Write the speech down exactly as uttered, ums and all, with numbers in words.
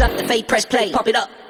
shut the fade, press play, pop it up.